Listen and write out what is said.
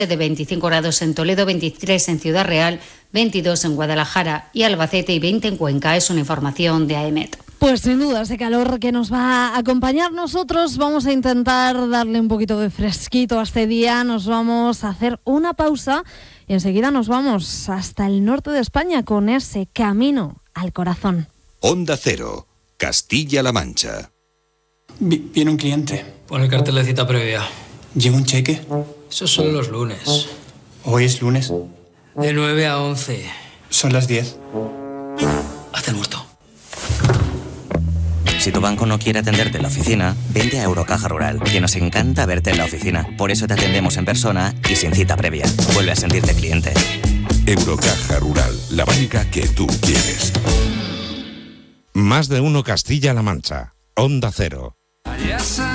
de 25 grados en Toledo, 23 en Ciudad Real, 22 en Guadalajara y Albacete y 20 en Cuenca. Es una información de AEMET. Pues sin duda, ese calor que nos va a acompañar. Nosotros vamos a intentar darle un poquito de fresquito a este día. Nos vamos a hacer una pausa y enseguida nos vamos hasta el norte de España con ese camino al corazón. Onda Cero, Castilla-La Mancha. Viene un cliente. Pon el cartel de cita previa. ¿Lleva un cheque? Esos son los lunes. ¿Hoy es lunes? De 9 a 11. Son las 10. Hazte el muerto. Si tu banco no quiere atenderte en la oficina, vente a Eurocaja Rural, que nos encanta verte en la oficina. Por eso te atendemos en persona y sin cita previa. Vuelve a sentirte cliente. Eurocaja Rural, la banca que tú quieres. Más de uno Castilla-La Mancha. Onda Cero.